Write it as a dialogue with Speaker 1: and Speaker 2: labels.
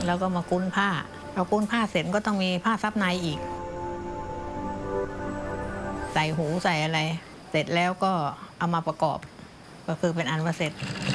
Speaker 1: แล้วก็มากุ้นผ้าพอกุ้นผ้าเสร็จก็ต้องมีผ้าซับในอีกใส่หูใส่อะไรเสร็จแล้วก็เอามาประกอบก็คือเป็นอันว่าเสร็จ